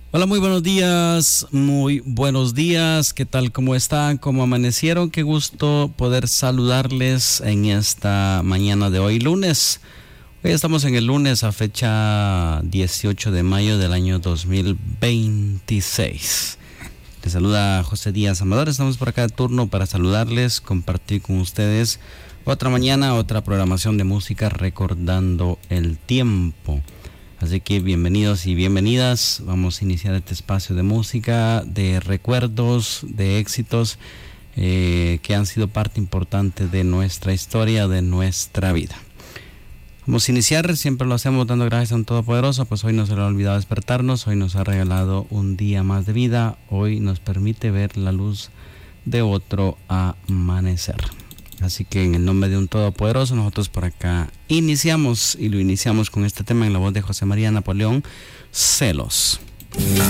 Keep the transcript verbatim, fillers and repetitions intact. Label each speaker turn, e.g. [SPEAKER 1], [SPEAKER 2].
[SPEAKER 1] Hola, muy buenos días, muy buenos días. ¿Qué tal? ¿Cómo están? ¿Cómo amanecieron? Qué gusto poder saludarles en esta mañana de hoy, lunes. Hoy estamos en el lunes a fecha dieciocho de mayo del año dos mil veintiséis. Les saluda José Díaz Amador. Estamos por acá de turno para saludarles, compartir con ustedes otra mañana, otra programación de música recordando el tiempo. Así que bienvenidos y bienvenidas. Vamos a iniciar este espacio de música, de recuerdos, de éxitos eh, que han sido parte importante de nuestra historia, de nuestra vida. Vamos a iniciar, siempre lo hacemos dando gracias a un Todopoderoso, pues hoy no se le ha olvidado despertarnos, hoy nos ha regalado un día más de vida, hoy nos permite ver la luz de otro amanecer. Así que en el nombre de un Todopoderoso, nosotros por acá iniciamos y lo iniciamos con este tema en la voz de José María Napoleón, Celos.